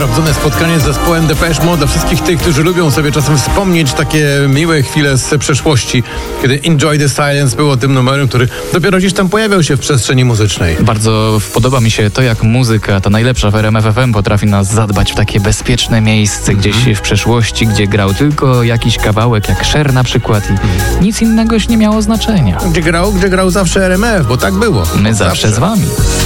sprawdzone spotkanie z zespołem Depeche Mode dla wszystkich tych, którzy lubią sobie czasem wspomnieć takie miłe chwile z przeszłości, kiedy Enjoy the Silence było tym numerem, który dopiero gdzieś tam pojawiał się w przestrzeni muzycznej. Bardzo podoba mi się to, jak muzyka, ta najlepsza w RMF FM, potrafi nas zadbać w takie bezpieczne miejsce gdzieś w przeszłości, gdzie grał tylko jakiś kawałek, jak Cher na przykład i nic innego już nie miało znaczenia. Gdzie grał zawsze RMF, bo tak było. My zawsze z wami.